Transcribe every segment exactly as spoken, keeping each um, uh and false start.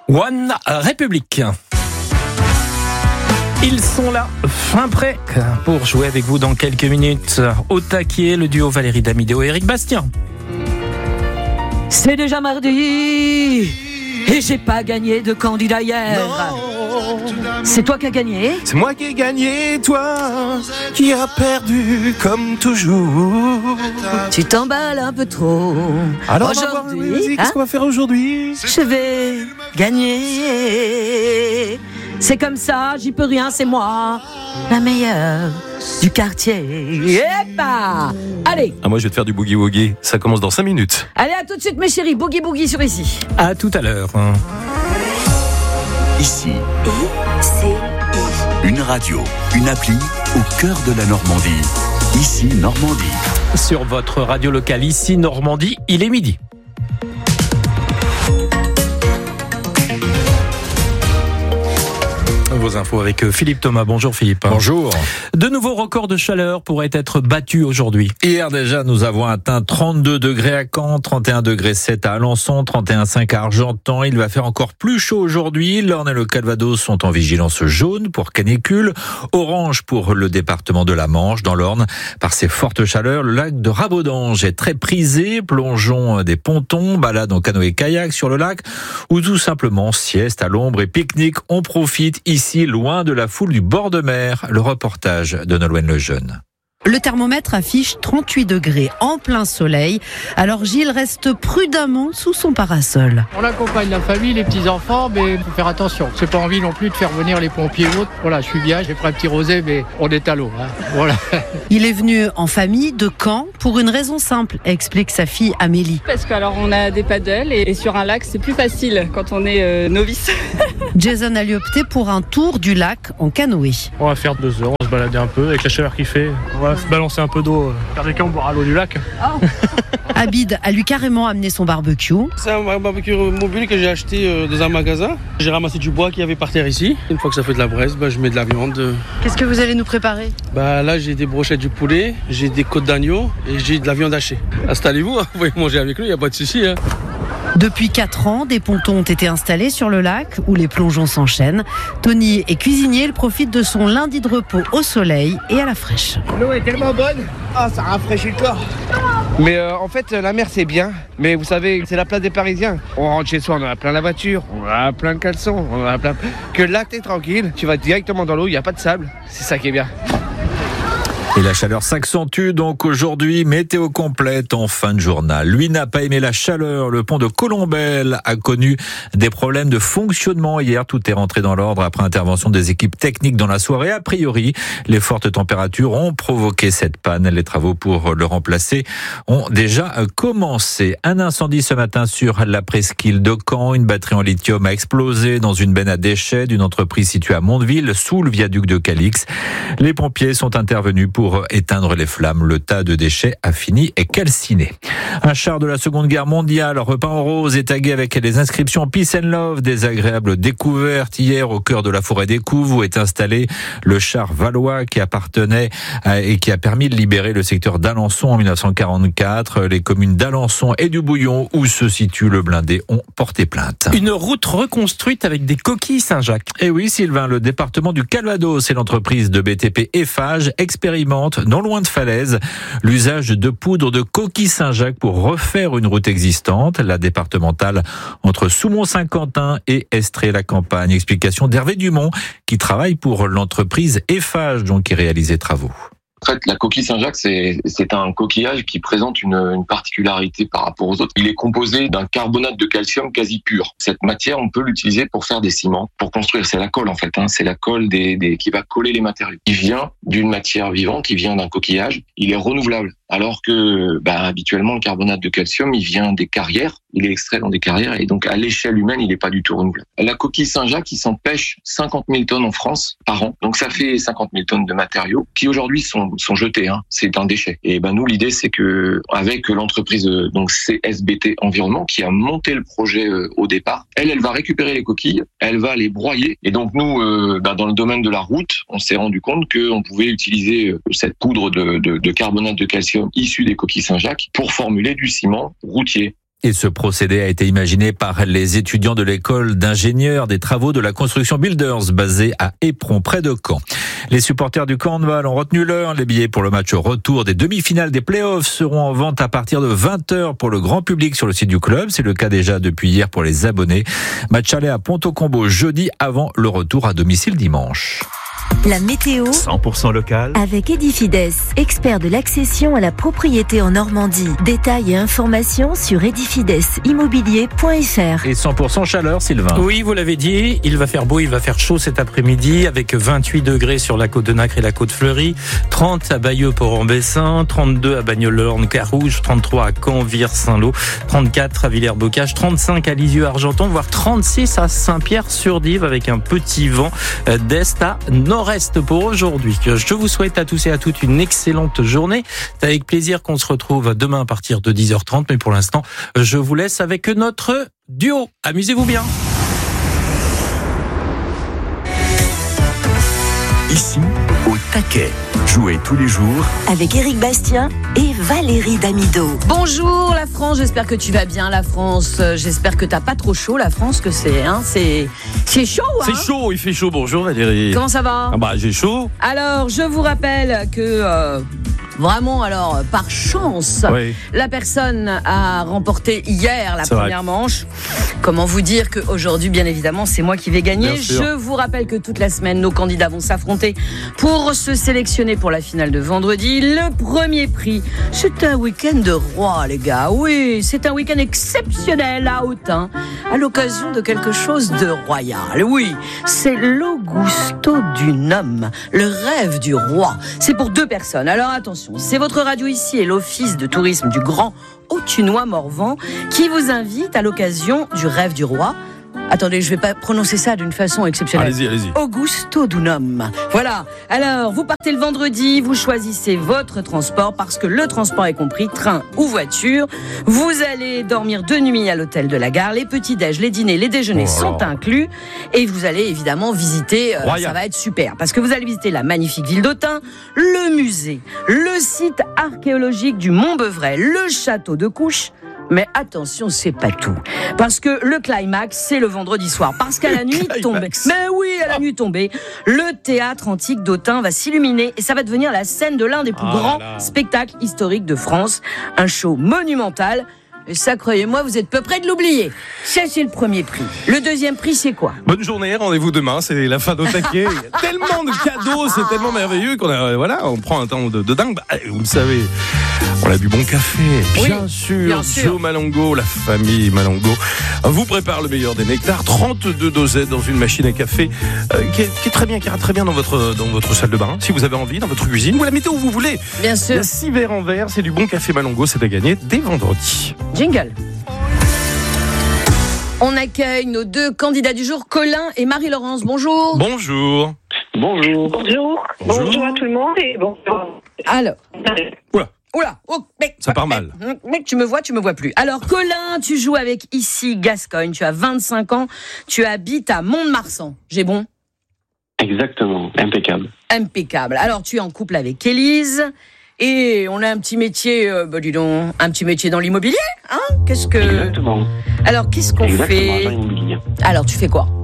One République. Ils sont là, fin prêts pour jouer avec vous dans quelques minutes. Au taquet, le duo Valérie Damido et Eric Bastien. C'est déjà mardi et j'ai pas gagné de candidat hier. Non. C'est toi qui as gagné. C'est moi qui ai gagné, toi qui as perdu comme toujours. Tu t'emballes un peu trop. Alors aujourd'hui, vas-y, qu'est-ce hein qu'on va faire aujourd'hui? Je vais gagner. C'est comme ça, j'y peux rien, c'est moi, la meilleure du quartier. Epa! Allez. Ah, moi je vais te faire du boogie woogie. Ça commence dans cinq minutes. Allez, à tout de suite mes chéris, boogie boogie sur ici. À tout à l'heure. Ici, I-C-I. Une radio, une appli au cœur de la Normandie. Ici, Normandie. Sur votre radio locale, ici Normandie, il est midi. Vos infos avec Philippe Thomas. Bonjour Philippe. Bonjour. De nouveaux records de chaleur pourraient être battus aujourd'hui. Hier déjà, nous avons atteint trente-deux degrés à Caen, trente et un degrés sept à Alençon, trente et un virgule cinq à Argentan. Il va faire encore plus chaud aujourd'hui. L'Orne et le Calvados sont en vigilance jaune pour canicule, orange pour le département de la Manche. Dans l'Orne, par ses fortes chaleurs, le lac de Rabaudange est très prisé. Plongeons des pontons, balade en canoë-kayak sur le lac ou tout simplement sieste à l'ombre et pique-nique. On profite ici loin de la foule du bord de mer. Le reportage de Nolwenn Lejeune. Le thermomètre affiche trente-huit degrés en plein soleil. Alors Gilles reste prudemment sous son parasol. On accompagne la famille, les petits-enfants, mais il faut faire attention. C'est pas envie non plus de faire venir les pompiers ou autres. Voilà, je suis bien, j'ai pris un petit rosé, mais on est à l'eau. Hein. Voilà. Il est venu en famille de Caen pour une raison simple, explique sa fille Amélie. Parce qu'alors on a des paddles et sur un lac c'est plus facile quand on est euh, novice. Jason a lui opté pour un tour du lac en canoë. On va faire deux heures, on va se balader un peu avec la chaleur qu'il fait. On va se balancer un peu d'eau. Regardez quand on boira l'eau du lac. Oh. Abid a lui carrément amené son barbecue. C'est un barbecue mobile que j'ai acheté dans un magasin. J'ai ramassé du bois qu'il y avait par terre ici. Une fois que ça fait de la braise, bah, je mets de la viande. Qu'est-ce que vous allez nous préparer? Bah, là, j'ai des brochettes du poulet, j'ai des côtes d'agneau et j'ai de la viande hachée. Installez-vous, hein, vous pouvez manger avec nous, il n'y a pas de souci. Hein. Depuis quatre ans, des pontons ont été installés sur le lac où les plongeons s'enchaînent. Tony est cuisinier, il profite de son lundi de repos au soleil et à la fraîche. L'eau est tellement bonne, ah, ça rafraîchit le corps. Mais euh, en fait, la mer c'est bien, mais vous savez, c'est la place des Parisiens. On rentre chez soi, on en a plein la voiture, on a plein de caleçons, on en a plein. Que le lac t'es tranquille, tu vas directement dans l'eau, il n'y a pas de sable, c'est ça qui est bien. Et la chaleur s'accentue donc aujourd'hui, météo complète en fin de journal. Lui n'a pas aimé la chaleur. Le pont de Colombelle a connu des problèmes de fonctionnement hier. Tout est rentré dans l'ordre après intervention des équipes techniques dans la soirée. A priori, les fortes températures ont provoqué cette panne. Les travaux pour le remplacer ont déjà commencé. Un incendie ce matin sur la presqu'île de Caen. Une batterie en lithium a explosé dans une benne à déchets d'une entreprise située à Mondeville, sous le viaduc de Calix. Les pompiers sont intervenus pour Pour éteindre les flammes. Le tas de déchets a fini et calciné. Un char de la Seconde Guerre mondiale, repeint en rose et tagué avec les inscriptions Peace and Love. Désagréable découverte hier au cœur de la forêt des Couves où est installé le char Valois qui appartenait à, et qui a permis de libérer le secteur d'Alençon en dix-neuf cent quarante-quatre. Les communes d'Alençon et du Bouillon où se situe le blindé ont porté plainte. Une route reconstruite avec des coquilles Saint-Jacques. Et oui, Sylvain, le département du Calvados et l'entreprise de B T P Eiffage expérimentent non loin de Falaise l'usage de poudre de coquilles Saint-Jacques pour refaire une route existante, la départementale entre Soumont-Saint-Quentin et Estrée-la-Campagne. Explication d'Hervé Dumont qui travaille pour l'entreprise Eiffage, donc qui réalise les travaux. En fait, la coquille Saint-Jacques, c'est, c'est un coquillage qui présente une, une particularité par rapport aux autres. Il est composé d'un carbonate de calcium quasi pur. Cette matière, on peut l'utiliser pour faire des ciments, pour construire. C'est la colle, en fait. Hein. C'est la colle des, des, qui va coller les matériaux. Il vient d'une matière vivante, il vient d'un coquillage. Il est renouvelable. Alors que, bah, habituellement, le carbonate de calcium, il vient des carrières. Il est extrait dans des carrières. Et donc, à l'échelle humaine, il n'est pas du tout renouvelable. La coquille Saint-Jacques, il s'en pêche cinquante mille tonnes en France par an. Donc, ça fait cinquante mille tonnes de matériaux qui, aujourd'hui, sont sont jetés, hein. C'est un déchet. Et ben nous, l'idée, c'est que avec l'entreprise donc C S B T Environnement qui a monté le projet euh, au départ, elle, elle va récupérer les coquilles, elle va les broyer. Et donc nous, euh, ben, dans le domaine de la route, on s'est rendu compte qu'on pouvait utiliser cette poudre de, de, de carbonate de calcium issue des coquilles Saint-Jacques pour formuler du ciment routier. Et ce procédé a été imaginé par les étudiants de l'école d'ingénieurs des travaux de la construction Builders basée à Éperon, près de Caen. Les supporters du Cornwall ont retenu l'heure. Les billets pour le match retour des demi-finales des playoffs seront en vente à partir de vingt heures pour le grand public sur le site du club. C'est le cas déjà depuis hier pour les abonnés. Match aller à Ponto-Combo jeudi avant le retour à domicile dimanche. La météo cent pour cent local avec Edifides, expert de l'accession à la propriété en Normandie. Détails et informations sur edifides immobilier point f r. Et cent pour cent chaleur, Sylvain. Oui, vous l'avez dit, il va faire beau, il va faire chaud cet après-midi avec vingt-huit degrés sur la côte de Nacre et la côte fleurie, trente à Bayeux, Port-en-Bessin, trente-deux à Bagnols-Lorne, Carouge, trente-trois à Caen, Vire, Saint-Lô, trente-quatre à Villers-Bocage, trente-cinq à Lisieux-Argenton, voire trente-six à Saint-Pierre-sur-Dive avec un petit vent d'est à nord-est pour aujourd'hui. Je vous souhaite à tous et à toutes une excellente journée. C'est avec plaisir qu'on se retrouve demain à partir de dix heures trente, mais pour l'instant, je vous laisse avec notre duo. Amusez-vous bien. Ici, au taquet. Jouez tous les jours avec Éric Bastien et Valérie Damido. Bonjour la France, j'espère que tu vas bien la France. J'espère que t'as pas trop chaud la France, que c'est hein, c'est c'est chaud hein. C'est chaud, il fait chaud. Bonjour Valérie. Comment ça va? Ah bah j'ai chaud. Alors, je vous rappelle que euh, vraiment alors par chance, oui. La personne a remporté hier la c'est première vrai. manche. Comment vous dire qu'aujourd'hui, bien évidemment, c'est moi qui vais gagner. Je vous rappelle que toute la semaine, nos candidats vont s'affronter pour se sélectionner pour la finale de vendredi. Le premier prix, c'est un week-end de roi, les gars. Oui, c'est un week-end exceptionnel à Autun, à l'occasion de quelque chose de royal. Oui, c'est l'Augusto du Nome, le rêve du roi. C'est pour deux personnes. Alors attention, c'est votre radio ici et l'Office de tourisme du Grand Autunois-Morvan qui vous invite à l'occasion du rêve du roi. Attendez, je vais pas prononcer ça d'une façon exceptionnelle. Allez-y, allez-y. Augusto Dunum. Voilà. Alors, vous partez le vendredi, vous choisissez votre transport parce que le transport est compris, train ou voiture. Vous allez dormir deux nuits à l'hôtel de la gare. Les petits-déj, les dîners, les déjeuners oh sont inclus. Et vous allez évidemment visiter, euh, ça va être super, parce que vous allez visiter la magnifique ville d'Autun, le musée, le site archéologique du Mont-Beuvray, le château de Couches. Mais attention, c'est pas tout. Parce que le climax, c'est le vendredi soir. Parce qu'à la nuit tombée, mais oui, à la nuit tombée, le théâtre antique d'Autun va s'illuminer et ça va devenir la scène de l'un des plus oh grands là là. spectacles historiques de France. Un show monumental. Et ça, croyez-moi, vous êtes peu près de l'oublier. Ça, c'est le premier prix. Le deuxième prix, c'est quoi? Bonne journée, rendez-vous demain, c'est la fin d'Au taquet. Il y a tellement de cadeaux, c'est tellement merveilleux qu'on a, voilà, on prend un temps de, de dingue. Bah, vous le savez, on a du bon café, bien oui, sûr. bien sûr. Joe Malongo, la famille Malongo, vous prépare le meilleur des nectars. trente-deux dosettes dans une machine à café euh, qui, est, qui est très bien, qui ira très bien dans votre, dans votre salle de bain, si vous avez envie, dans votre cuisine. Vous la mettez où vous voulez. Bien sûr. Il y a six verres en verre, c'est du bon café Malongo, c'est à gagner dès vendredi. Jingle. On accueille nos deux candidats du jour, Colin et Marie-Laurence. Bonjour. Bonjour. Bonjour. Bonjour. Bonjour. Bonjour à tout le monde et bonjour. Alors. Oula. Oula. Oh, mec. Ça part mal. Mec, mec, tu me vois, tu me vois plus. Alors, Colin, tu joues avec ici Gascogne. Tu as vingt-cinq ans. Tu habites à Mont-de-Marsan. J'ai bon? Exactement. Impeccable. Impeccable. Alors, tu es en couple avec Élise. Et on a un petit métier, euh, bah dis donc, un petit métier dans l'immobilier, hein? Qu'est-ce que... Exactement. Alors, qu'est-ce qu'on Exactement, fait? dans l'immobilier. Alors, tu fais quoi?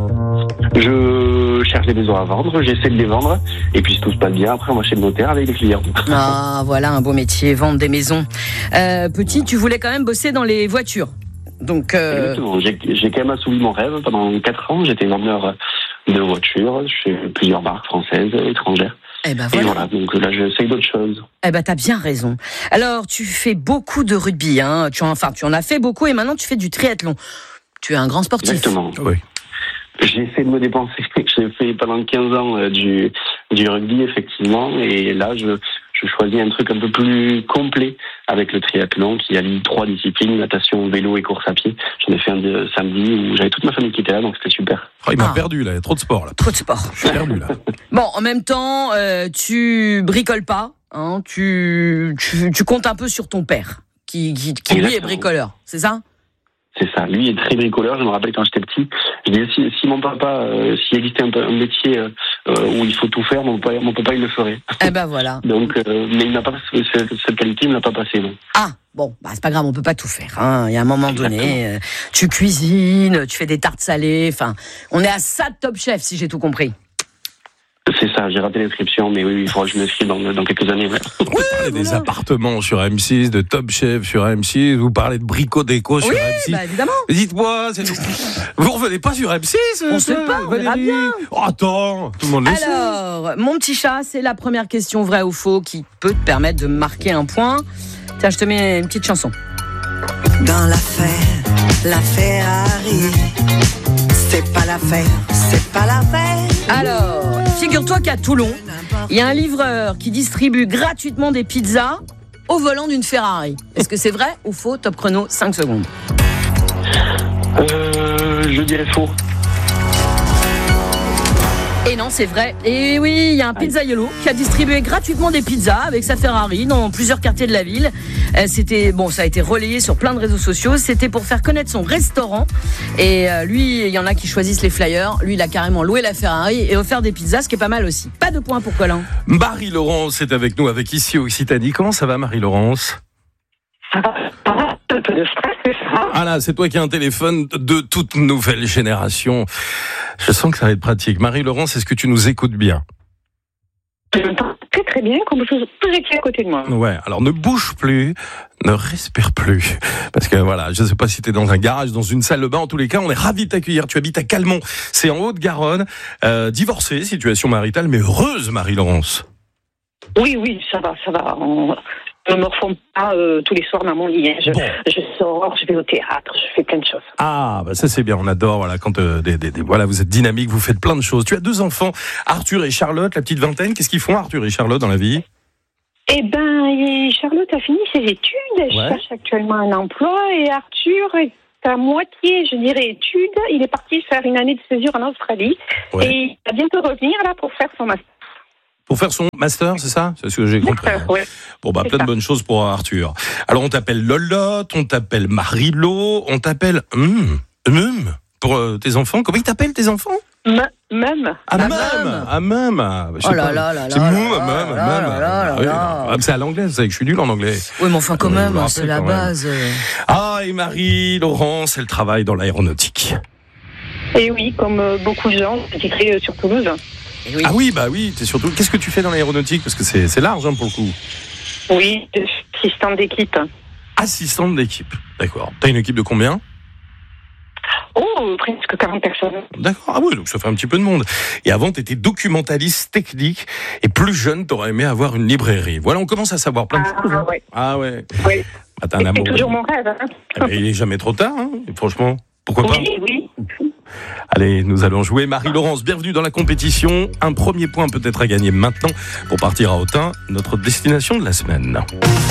Je cherche des maisons à vendre, j'essaie de les vendre, et puis si tout se passe bien, après on va chez le notaire avec les clients. Ah, voilà un beau métier, vendre des maisons. Euh, petit, tu voulais quand même bosser dans les voitures. Donc, euh... Exactement, j'ai, j'ai quand même assouvi mon rêve. Pendant quatre ans, j'étais vendeur de voitures chez plusieurs marques françaises, étrangères. Eh ben voilà. Et voilà, donc là j'essaye d'autres choses. Eh ben t'as bien raison. Alors tu fais beaucoup de rugby, hein. Tu en, enfin tu en as fait beaucoup et maintenant tu fais du triathlon. Tu es un grand sportif. Exactement. Oui. J'essaie de me dépenser. J'ai fait pendant quinze ans euh, du du rugby effectivement, et là je je choisis un truc un peu plus complet avec le triathlon qui allie trois disciplines, natation, vélo et course à pied. J'en ai fait un de samedi où j'avais toute ma famille qui était là, donc c'était super. Oh, il m'a Ah. perdu là, il y a trop de sport là. Trop de sport. Je suis perdu là. Bon, en même temps, euh, tu bricoles pas, hein. Tu, tu tu comptes un peu sur ton père, qui qui, qui lui est Exactement. bricoleur, c'est ça? C'est ça. Lui est très bricoleur. Je me rappelle quand j'étais petit. Je disais si, si mon papa, euh, s'il existait un, un métier euh, où il faut tout faire, mon papa, mon papa il le ferait. Eh ben voilà. Donc, euh, mais il n'a pas cette, cette qualité, il ne l'a pas passé, non. Ah, Bon, bah c'est pas grave, on peut pas tout faire. Hein. Il y a un moment donné, euh, tu cuisines, tu fais des tartes salées. Enfin, on est à ça de Top Chef, si j'ai tout compris. C'est ça, j'ai raté l'inscription, mais oui, il faudra que je m'inscrive dans, dans quelques années. Ouais. Vous parlez des appartements sur M six, de Top Chef sur M six, vous parlez de Brico Déco sur oui, M six. Bah évidemment. Dites-moi, c'est... vous revenez pas sur M six? On sait pas, on verra bien. Oh, attends, tout le monde le sait. Alors, mon petit chat, c'est la première question vraie ou faux qui peut te permettre de marquer un point. Tiens, je te mets une petite chanson. Dans l'affaire, la Ferrari, c'est pas l'affaire, c'est pas l'affaire. Alors, figure-toi qu'à Toulon, il y a un livreur qui distribue gratuitement des pizzas au volant d'une Ferrari. Est-ce que c'est vrai ou faux? Top chrono, cinq secondes. Euh, je dirais faux. Et non, c'est vrai. Et oui, il y a un pizzaiolo qui a distribué gratuitement des pizzas avec sa Ferrari dans plusieurs quartiers de la ville. Euh, c'était bon, ça a été relayé sur plein de réseaux sociaux. C'était pour faire connaître son restaurant. Et euh, lui, il y en a qui choisissent les flyers. Lui, il a carrément loué la Ferrari et offert des pizzas, ce qui est pas mal aussi. Pas de points pour Colin. Marie-Laurence est avec nous, avec Ici Occitanie. Comment ça va, Marie-Laurence? Ça va, un peu de stress, c'est ça. Ah là, c'est toi qui as un téléphone de toute nouvelle génération. Je sens que ça va être pratique. Marie-Laurence, est-ce que tu nous écoutes bien? Je m'entends très très bien, comme je vous étiez à côté de moi. Ouais, alors ne bouge plus, ne respire plus. Parce que voilà, je ne sais pas si tu es dans un garage, dans une salle de bain. En tous les cas, on est ravis de t'accueillir. Tu habites à Calmont, c'est en Haute-Garonne. Euh, divorcée, situation maritale, mais heureuse, Marie-Laurence. Oui, oui, ça va, ça va. On... Je ne me reforme pas euh, tous les soirs dans mon lit. Je, bon. je sors, je vais au théâtre, je fais plein de choses. Ah, bah ça c'est bien, on adore. Voilà, quand euh, des, des, des, voilà, vous êtes dynamique, vous faites plein de choses. Tu as deux enfants, Arthur et Charlotte, la petite vingtaine. Qu'est-ce qu'ils font, Arthur et Charlotte, dans la vie? Eh ben, Charlotte a fini ses études, elle ouais. cherche actuellement un emploi, et Arthur est à moitié, je dirais, études. Il est parti faire une année de césure en Australie, ouais. et il va bientôt revenir là pour faire son master. Pour faire son master, c'est ça? C'est ce que j'ai compris. Ouais. Bon, bah, c'est plein ça. de bonnes choses pour Arthur. Alors, on t'appelle Lolotte, on t'appelle Marilo, on t'appelle Hum, Hum, pour euh, tes enfants. Comment ils t'appellent, tes enfants? M- Même. Ah, même. Ah, même. Bah, oh là là là là. C'est mou, même, même. C'est à l'anglais, vous savez que je suis nul en anglais. Oui, mais enfin, quand même, euh, c'est la base. Même. Ah, et Marie-Laurence, elle travaille dans l'aéronautique. Et oui, comme euh, beaucoup de gens, qui créent sur Toulouse. Oui. Ah oui, bah oui, t'es surtout. Qu'est-ce que tu fais dans l'aéronautique? Parce que c'est, c'est large hein, pour le coup. Oui, assistante d'équipe. Assistante d'équipe, d'accord. T'as une équipe de combien? Oh, presque quarante personnes. D'accord, ah oui, donc ça fait un petit peu de monde. Et avant, t'étais documentaliste technique, et plus jeune, t'aurais aimé avoir une librairie. Voilà, on commence à savoir plein de ah, choses. Hein. Ouais. Ah ouais. Oui. Bah, t'as un amour. C'est toujours mon rêve. Hein. Eh ben, il est jamais trop tard, hein, franchement. Pourquoi pas? Oui, oui. Allez, nous allons jouer. Marie-Laurence, bienvenue dans la compétition. Un premier point peut-être à gagner maintenant pour partir à Autun, notre destination de la semaine.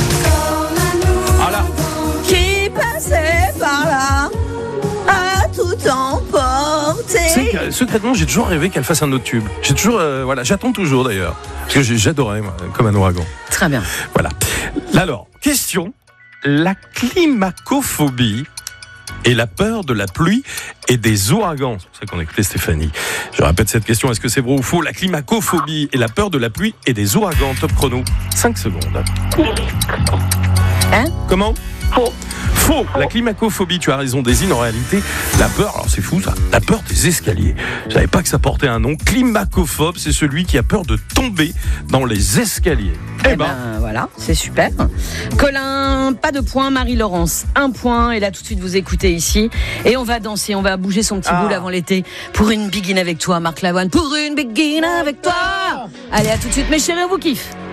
Voilà. Qui passait par là a tout emporté. C'est, secrètement, j'ai toujours rêvé qu'elle fasse un autre tube. J'ai toujours, euh, voilà, j'attends toujours d'ailleurs. Parce que j'adorais, moi, comme un ouragan. Très bien. Voilà. Alors, question. La climacophobie et la peur de la pluie et des ouragans. C'est pour ça qu'on a écouté Stéphanie. Je répète cette question, est-ce que c'est vrai ou faux? La climacophobie et la peur de la pluie et des ouragans. Top chrono, cinq secondes. Hein? Comment? Faux. Faux. La climacophobie, tu as raison, désigne en réalité la peur, alors c'est fou ça, la peur des escaliers. Je savais pas que ça portait un nom. Climacophobe, c'est celui qui a peur de tomber dans les escaliers. Eh, eh ben, ben voilà, c'est super. Colin, pas de point. Marie-Laurence, un point. Et là, tout de suite, vous écoutez ici. Et on va danser, on va bouger son petit ah. boule avant l'été. Pour une begin avec toi, Marc Lavoine. Pour une begin avec toi. Allez, à tout de suite, mes chéris, on vous kiffe.